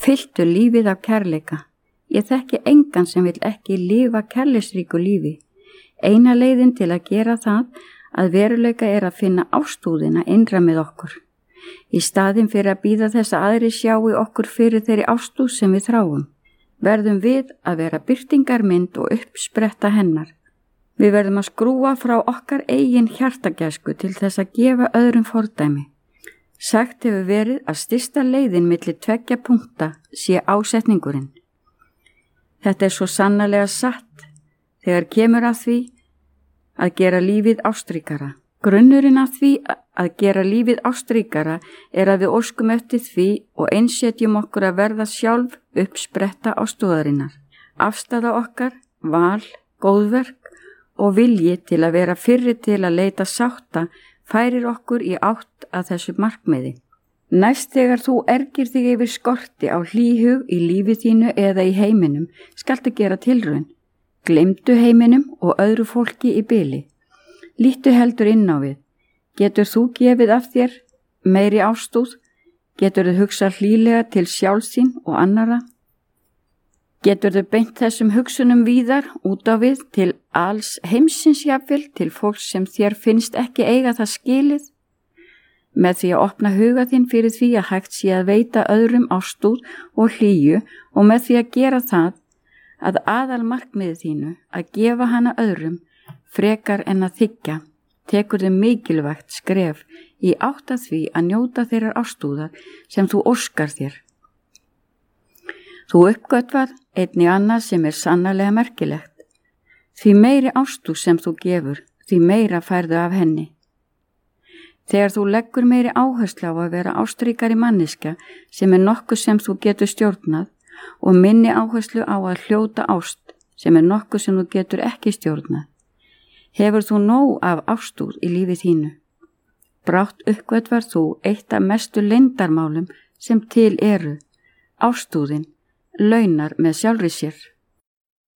Fylltu lífið af kærleika. Ég þekki engan sem vill ekki lifa kærleisríku lífi. Eina leiðin til að gera það að veruleika er að finna ástúðina innra með okkur. Í staðinn fyrir að bíða þess að aðri sjái okkur fyrir þeirri ástúð sem við þráum, verðum við að vera birtingarmynd og uppspretta hennar. Við verðum að skrúa frá okkar eigin hjartagæsku til þess að gefa öðrum fordæmi. Sagt hefur verið að stysta leiðin milli 2 punkta sé ásetningurinn. Þetta er svo sannarlega satt þegar kemur að því að gera lífið ástríkara. Grunnurinn að því að gera lífið ástríkara er að við óskum eftir því og einsetjum okkur að verða sjálf uppspretta ástúðarinnar. Afstaða okkar, val, góðverk og vilji til að vera fyrri til að leita sátta færir okkur í átt að þessu markmiði. Næst þegar þú ergir þig yfir skorti á hlýhug í lífi þínu eða í heiminum, skaltu gera tilraun. Gleymdu heiminum og öðru fólki í bili. Líttu heldur inn á við. Getur þú gefið af þér meiri ástúð? Getur þú hugsað hlýlega til sjálfs þín og annara? Getur þú beint þessum hugsunum víðar út á við til alls heimsins jafnvel, til fólks sem þér finnst ekki eiga það skilið? Með því að opna huga þín fyrir því að hægt sé að veita öðrum ástúð og hlýju og með því að gera það að aðal markmiði þínu að gefa hana öðrum frekar en að þiggja, tekur þau mikilvægt skref í átt að því að njóta þeirrar ástúðar sem þú óskar þér. Þú uppgötvar einnig annað sem er sannarlega merkilegt. Því meiri ástúð sem þú gefur, því meira færðu af henni. Þegar þú leggur meiri áherslu á að vera ástríkari manneskja sem er nokkuð sem þú getur stjórnað og minni áherslu á að hljóta ást sem er nokkuð sem þú getur ekki stjórnað, hefur þú nóg af ástúð í lífi þínu. Brátt uppgötvar þú eitt af mestu leyndarmálum sem til eru. Ástúðin launar með sjálfri sér.